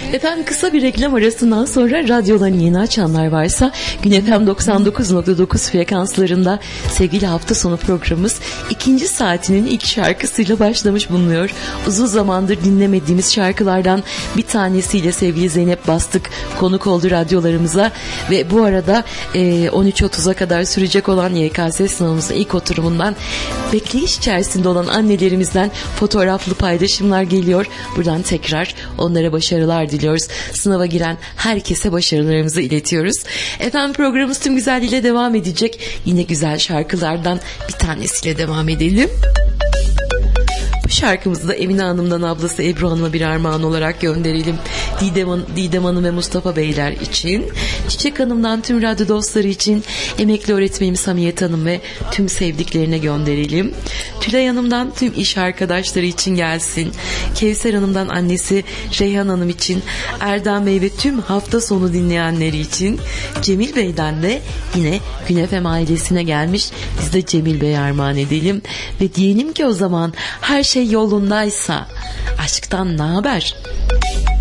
Efendim kısa bir reklam arasından sonra radyolarını yeni açanlar varsa Gün FM 99.9 frekanslarında sevgili hafta sonu programımız ikinci saatinin ilk şarkısıyla başlamış bulunuyor. Uzun zamandır dinlemediğimiz şarkılardan bir tanesiyle sevgili Zeynep Bastık konuk oldu radyolarımıza ve bu arada 13.30'a kadar sürecek olan YKS sınavımızın ilk oturumundan bekleyiş içerisinde olan annelerimizden fotoğraflı paylaşımlar geliyor. Buradan tekrar onlara başarılar diliyoruz. Sınava giren herkese başarılarımızı iletiyoruz. Efendim programımız tüm güzelliğiyle devam edecek. Yine güzel şarkılardan bir tanesiyle devam edelim. Bu şarkımızı da Emine Hanım'dan ablası Ebru Hanım'a bir armağan olarak gönderelim. Didem Hanım ve Mustafa Beyler için, Çiçek Hanım'dan tüm radyo dostları için, emekli öğretmenimiz Hamiyet Hanım ve tüm sevdiklerine gönderelim. Tülay Hanım'dan tüm iş arkadaşları için gelsin. Kevser Hanım'dan annesi Reyhan Hanım için, Erdem Bey ve tüm hafta sonu dinleyenleri için, Cemil Bey'den de yine Gün FM ailesine gelmiş. Biz de Cemil Bey'e armağan edelim ve diyelim ki o zaman her şey yolundaysa aşktan ne haber?